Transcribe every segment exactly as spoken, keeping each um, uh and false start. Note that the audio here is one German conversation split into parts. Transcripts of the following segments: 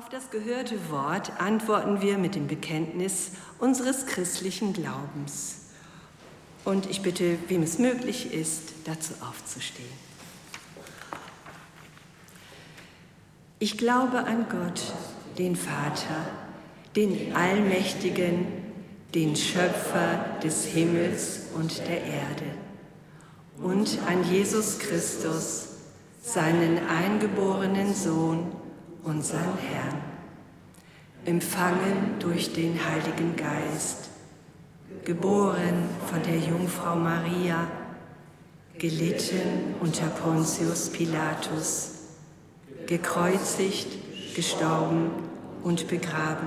Auf das gehörte Wort antworten wir mit dem Bekenntnis unseres christlichen Glaubens. Und ich bitte, wem es möglich ist, dazu aufzustehen. Ich glaube an Gott, den Vater, den Allmächtigen, den Schöpfer des Himmels und der Erde, und an Jesus Christus, seinen eingeborenen Sohn, unseren Herrn, empfangen durch den Heiligen Geist, geboren von der Jungfrau Maria, gelitten unter Pontius Pilatus, gekreuzigt, gestorben und begraben,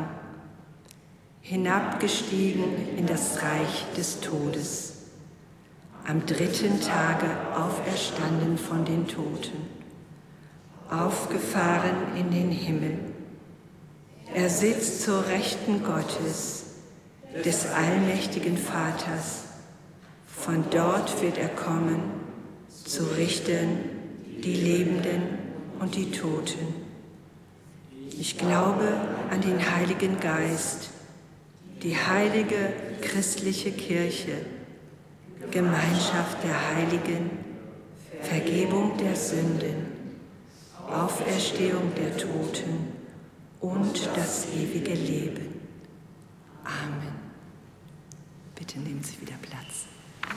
hinabgestiegen in das Reich des Todes, am dritten Tage auferstanden von den Toten, aufgefahren in den Himmel. Er sitzt zur Rechten Gottes, des allmächtigen Vaters. Von dort wird er kommen, zu richten die Lebenden und die Toten. Ich glaube an den Heiligen Geist, die heilige christliche Kirche, Gemeinschaft der Heiligen, Vergebung der Sünden, Auferstehung der Toten und das ewige Leben. Amen. Bitte nehmen Sie wieder Platz.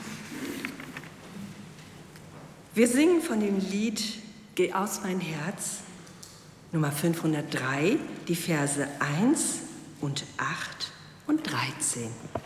Wir singen von dem Lied Geh aus mein Herz, Nummer fünfhundertdrei, die Verse eins und acht und dreizehn.